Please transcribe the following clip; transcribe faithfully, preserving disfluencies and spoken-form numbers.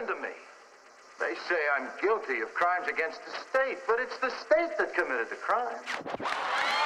listen to me. They say I'm guilty of crimes against the state, but it's the state that committed the crime.